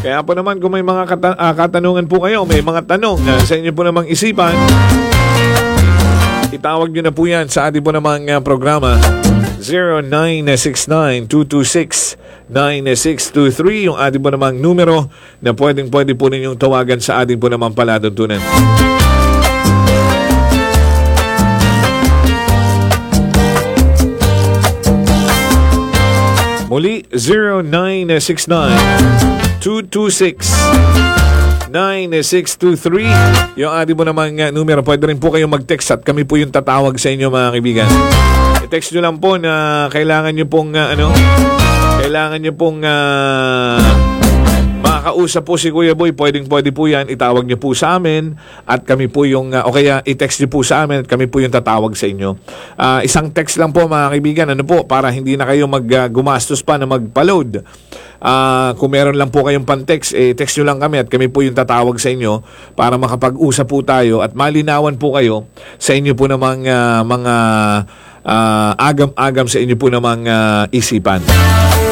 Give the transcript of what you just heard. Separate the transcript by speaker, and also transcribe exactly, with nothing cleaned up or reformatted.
Speaker 1: Kaya po naman kung may mga kata- uh, katanungan po kayo, may mga tanong na sa inyo po namang isipan, itawag nyo na po yan sa ating po namang uh, programa zero nine six nine two two six nine six two three, yung ating po namang numero na pwedeng pwede po ninyong tawagan sa ating po namang palatuntunan. Muli, zero nine six nine two two six nine six two three, yung ating po namang uh, numero. Pwede rin po kayong mag-text at kami po yung tatawag sa inyo, mga kaibigan. I-text nyo lang po na kailangan nyo pong uh, ano, kailangan nyo pong uh, makakausap po si Kuya Boy. Pwedeng pwede po yan, itawag nyo po sa amin at kami po yung, uh, o kaya i-text nyo po sa amin at kami po yung tatawag sa inyo. Uh, isang text lang po, mga kaibigan, ano po, para hindi na kayo mag, uh, gumastos pa na magpa-load. Uh, kung meron lang po kayong pan-text, eh, text nyo lang kami at kami po yung tatawag sa inyo para makapag-usap po tayo at malinawan po kayo sa inyo po namang uh, mga uh, agam-agam sa inyo po namang uh, isipan.